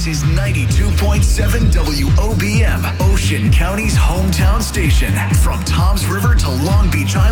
This is 92.7 WOBM, Ocean County's hometown station. From Toms River to Long Beach Island.